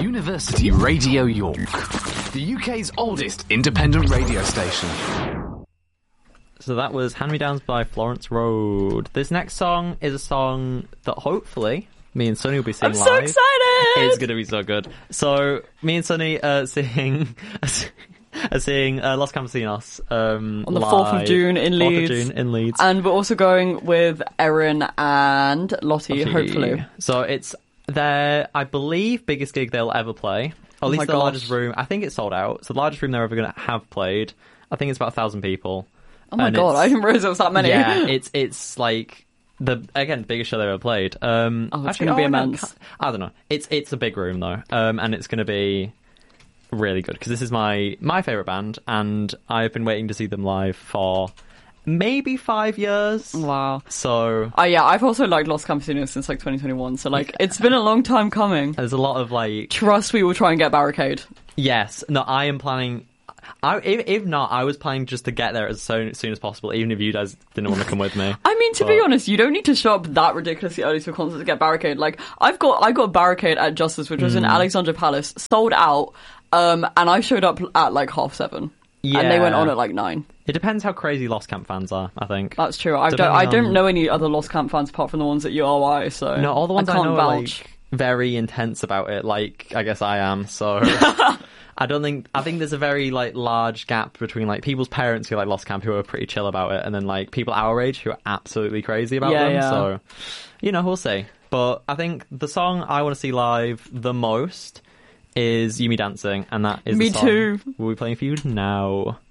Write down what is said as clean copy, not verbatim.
University Radio York, the UK's oldest independent radio station. So that was Hand Me Downs by Florence Road. This next song is a song that hopefully me and Sunny will be singing live. I'm so excited! It's going to be so good. So me and Sunny sing Los Campesinos on the 4th of June in Leeds. And we're also going with Erin and Lottie, hopefully. So it's their, I believe, biggest gig they'll ever play. Or at least the largest room. I think it's sold out. So the largest room they're ever going to have played. I think it's about 1,000 people. Oh my god, I didn't realise it was that many. Yeah, it's like the biggest show they've ever played. It's going to be immense. I don't know. It's a big room though, and it's going to be really good because this is my favourite band, and I've been waiting to see them live for maybe 5 years. Wow. So yeah, I've also liked Los Campesinos since like 2021. So like it's been a long time coming. There's a lot of like trust. We will try and get Barricade. Yes. No, I am planning. If not, I was planning just to get there as soon as possible, even if you guys didn't want to come with me. I mean, to be honest, you don't need to show up that ridiculously early to a concert to get Barricade. Like, I got Barricade at Justice, which was in Alexandra Palace, sold out, and I showed up at like 7:30. Yeah. And they went on at like 9. It depends how crazy Lost Camp fans are, I think. That's true. I don't know any other Lost Camp fans apart from the ones at URY, so no, all the ones I can't know vouch. Are like very intense about it, like I guess I am, so I think there's a very like large gap between like people's parents who like Lost Camp who are pretty chill about it, and then like people our age who are absolutely crazy about them. Yeah. So we'll see. But I think the song I want to see live the most is You Me Dancing, and that is Me the song too. we'll be playing for you now.